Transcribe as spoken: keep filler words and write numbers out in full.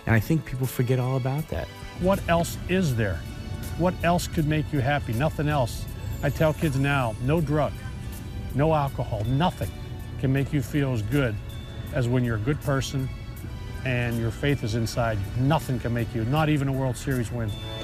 And I think people forget all about that. What else is there? What else could make you happy? Nothing else. I tell kids now, no drug, no alcohol, nothing can make you feel as good as when you're a good person and your faith is inside you. Nothing can make you, not even a World Series win.